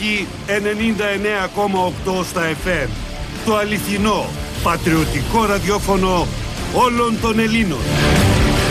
Νίκη 99,8 στα FM. Το αληθινό, πατριωτικό ραδιόφωνο όλων των Ελλήνων.